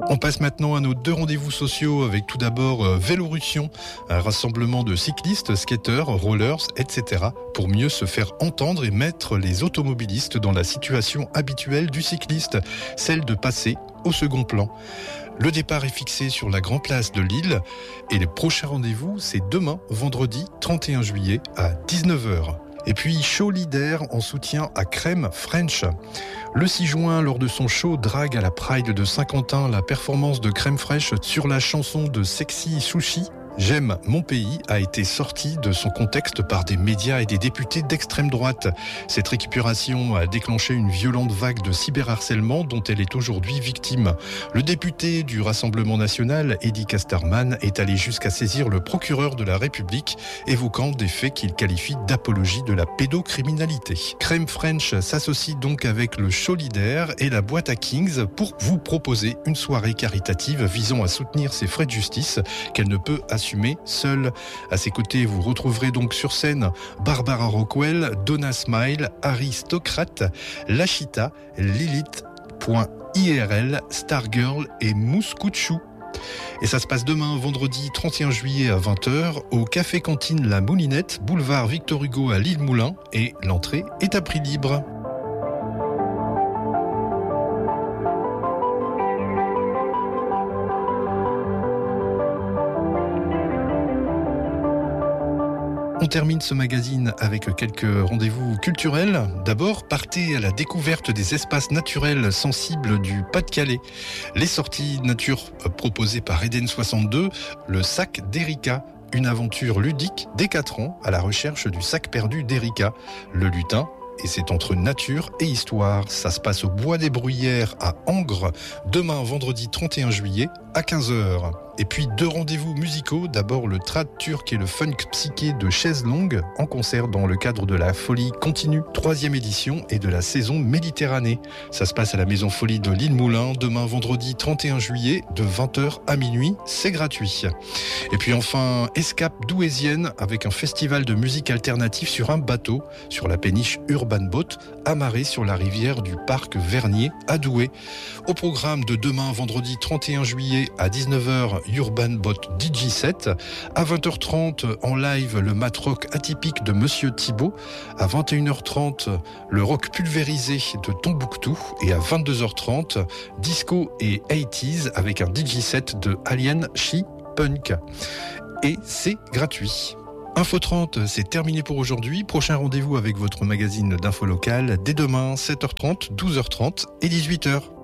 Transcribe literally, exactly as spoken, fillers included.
On passe maintenant à nos deux rendez-vous sociaux avec tout d'abord euh, Vélorussion, un rassemblement de cyclistes, skateurs, rollers, et cetera pour mieux se faire entendre et mettre les automobilistes dans la situation habituelle du cycliste, celle de passer au second plan. Le départ est fixé sur la Grand Place de Lille et les prochains rendez-vous, c'est demain, vendredi trente et un juillet à dix-neuf heures. Et puis, show leader en soutien à Crème French. Le six juin, lors de son show Drag à la Pride de Saint-Quentin, la performance de Crème Fraîche sur la chanson de Sexy Sushi, J'aime mon pays, a été sortie de son contexte par des médias et des députés d'extrême droite. Cette récupération a déclenché une violente vague de cyberharcèlement dont elle est aujourd'hui victime. Le député du Rassemblement national, Eddy Casterman, est allé jusqu'à saisir le procureur de la République, évoquant des faits qu'il qualifie d'apologie de la pédocriminalité. Crème French s'associe donc avec le Show Leader et la boîte à Kings pour vous proposer une soirée caritative visant à soutenir ses frais de justice qu'elle ne peut assumer seule. À ses côtés, vous retrouverez donc sur scène Barbara Rockwell, Donna Smile, Aristocrate, Lachita, Lilith.irl, Stargirl et Mouscouchou. Et ça se passe demain, vendredi trente et un juillet à vingt heures, au Café Cantine La Moulinette, boulevard Victor Hugo à Lille-Moulin, et l'entrée est à prix libre. On termine ce magazine avec quelques rendez-vous culturels. D'abord, partez à la découverte des espaces naturels sensibles du Pas-de-Calais. Les sorties nature proposées par Eden soixante-deux, le sac d'Erika. Une aventure ludique dès quatre ans à la recherche du sac perdu d'Erika, le lutin. Et c'est entre nature et histoire. Ça se passe au Bois des Bruyères à Angres, demain vendredi trente et un juillet à quinze heures. Et puis deux rendez-vous musicaux, d'abord le trad turc et le funk psyché de Chaise Longue en concert dans le cadre de la Folie Continue, troisième édition et de la saison Méditerranée. Ça se passe à la Maison Folie de Lille-Moulin, demain vendredi trente et un juillet de vingt heures à minuit, c'est gratuit. Et puis enfin, escape douaisienne avec un festival de musique alternative sur un bateau, sur la péniche Urban Boat, amarré sur la rivière du parc Vernier à Douai. Au programme de demain vendredi trente et un juillet à dix-neuf heures, Urban Bot D J set. À vingt heures trente, en live, le mat rock atypique de Monsieur Thibault. À vingt et une heures trente, le rock pulvérisé de Tombouctou. Et à vingt-deux heures trente, disco et quatre-vingt-dix avec un D J set de Alien She Punk. Et c'est gratuit. Info trente, c'est terminé pour aujourd'hui. Prochain rendez-vous avec votre magazine d'info locale dès demain, sept heures trente, douze heures trente et dix-huit heures.